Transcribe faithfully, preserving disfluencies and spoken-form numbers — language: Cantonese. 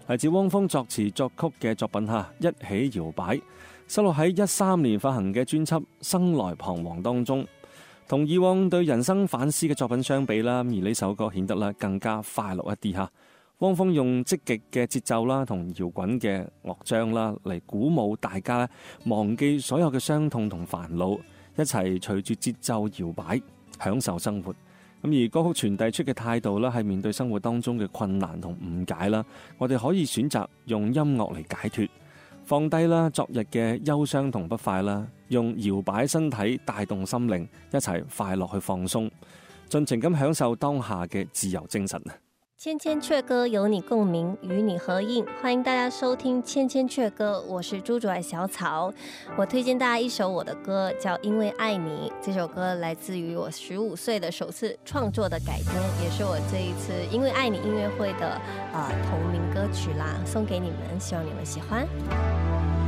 嚟自汪峰作詞作曲嘅作品嚇，一起搖擺，收錄喺一三年發行嘅專輯《生來彷徨》當中。同以往對人生反思嘅作品相比啦，而呢首歌顯得咧更加快樂一啲嚇。汪峰用積極嘅節奏啦，同搖滾嘅樂章啦，嚟鼓舞大家忘記所有嘅傷痛同煩惱，一齊隨住節奏搖擺，享受生活。咁而歌曲傳遞出嘅態度啦，係面對生活當中嘅困難同誤解啦，我哋可以選擇用音樂嚟解脫，放低啦昨日嘅憂傷同不快啦，用搖擺身體帶動心靈，一齊快樂去放鬆，盡情咁享受當下嘅自由精神。 千千阙歌有你共鳴，與你合映，歡迎大家收聽千千阙歌，我是朱主愛小草。我推薦大家一首我的歌，叫《因為愛你》。這首歌來自於我十五歲的首次創作的改編，也是我這一次因為愛你音樂會的、呃、同名歌曲啦，送給你們，希望你們喜歡。